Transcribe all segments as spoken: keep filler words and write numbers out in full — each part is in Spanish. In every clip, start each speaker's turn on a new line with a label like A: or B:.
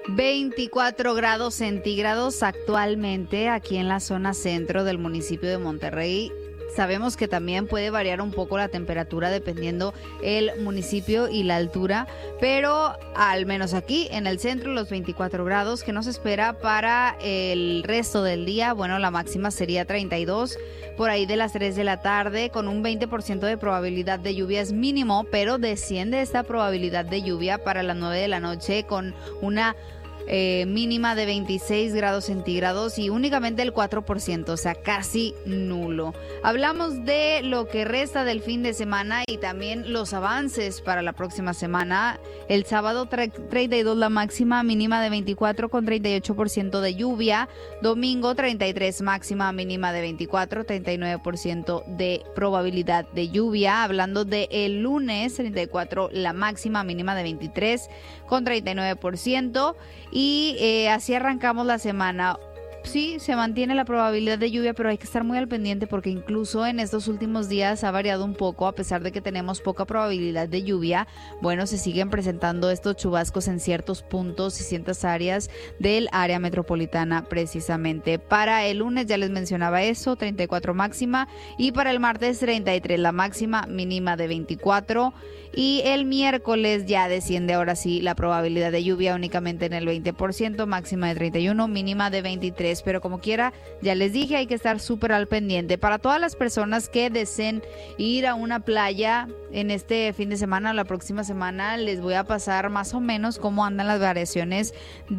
A: veinticuatro grados centígrados actualmente aquí en la zona centro del municipio de Monterrey. Sabemos que también puede variar un poco la temperatura dependiendo el municipio y la altura, pero al menos aquí en el centro los veinticuatro grados que nos espera para el resto del día. Bueno, la máxima sería treinta y dos por ahí de las tres de la tarde con un veinte por ciento de probabilidad de lluvia es mínimo, pero desciende esta probabilidad de lluvia para las nueve de la noche con una Eh, mínima de veintiséis grados centígrados y únicamente el cuatro por ciento, o sea, casi nulo. Hablamos de lo que resta del fin de semana y también los avances para la próxima semana. El sábado treinta y dos la máxima, mínima de veinticuatro con treinta y ocho por ciento de lluvia. Domingo treinta y tres máxima, mínima de veinticuatro, treinta y nueve por ciento de probabilidad de lluvia. Hablando de el lunes, treinta y cuatro la máxima, mínima de veintitrés con treinta y nueve por ciento. Y eh, así arrancamos la semana. Sí, se mantiene la probabilidad de lluvia, pero hay que estar muy al pendiente porque incluso en estos últimos días ha variado un poco, a pesar de que tenemos poca probabilidad de lluvia. Bueno, se siguen presentando estos chubascos en ciertos puntos y ciertas áreas del área metropolitana precisamente. Para el lunes ya les mencionaba eso, treinta y cuatro máxima, y para el martes treinta y tres la máxima, mínima de veinticuatro. Y el miércoles ya desciende ahora sí la probabilidad de lluvia únicamente en el veinte por ciento, máxima de treinta y uno, mínima de veintitrés. Pero como quiera, ya les dije, hay que estar súper al pendiente. Para todas las personas que deseen ir a una playa en este fin de semana o la próxima semana, les voy a pasar más o menos cómo andan las variaciones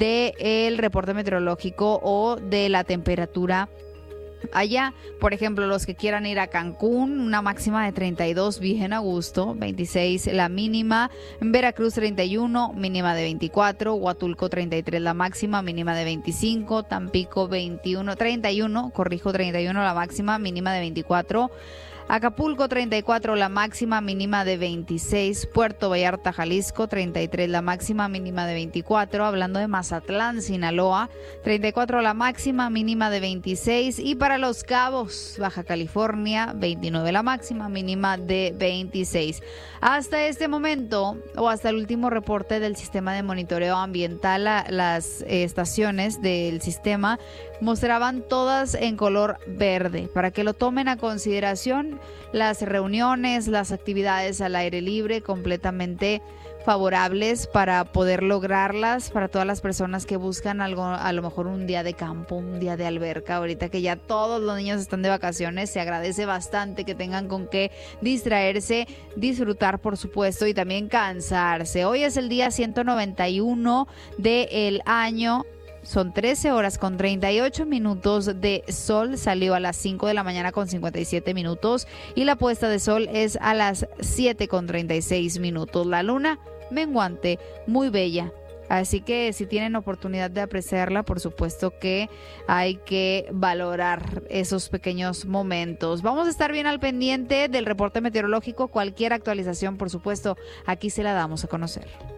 A: del reporte meteorológico o de la temperatura allá. Por ejemplo, los que quieran ir a Cancún, una máxima de treinta y dos, bien a gusto, veintiséis la mínima. En Veracruz treinta y uno, mínima de veinticuatro. Huatulco treinta y tres la máxima, mínima de veinticinco. Tampico veintiuno, treinta y uno, corrijo, treinta y uno la máxima, mínima de veinticuatro. Acapulco treinta y cuatro la máxima, mínima de veintiséis. Puerto Vallarta, Jalisco treinta y tres la máxima, mínima de veinticuatro. Hablando de Mazatlán, Sinaloa, treinta y cuatro la máxima, mínima de veintiséis. Y para Los Cabos, Baja California, veintinueve la máxima, mínima de veintiséis. Hasta este momento o hasta el último reporte del sistema de monitoreo ambiental, la, las eh, estaciones del sistema mostraban todas en color verde. Para que lo tomen a consideración, las reuniones, las actividades al aire libre completamente favorables para poder lograrlas, para todas las personas que buscan algo, a lo mejor un día de campo, un día de alberca. Ahorita que ya todos los niños están de vacaciones, se agradece bastante que tengan con qué distraerse, disfrutar por supuesto y también cansarse. Hoy es el día ciento noventa y uno del año. Son trece horas con treinta y ocho minutos de sol. Salió a las cinco de la mañana con cincuenta y siete minutos y la puesta de sol es a las siete con treinta y seis minutos. La luna menguante, muy bella. Así que si tienen oportunidad de apreciarla, por supuesto que hay que valorar esos pequeños momentos. Vamos a estar bien al pendiente del reporte meteorológico. Cualquier actualización, por supuesto, aquí se la damos a conocer.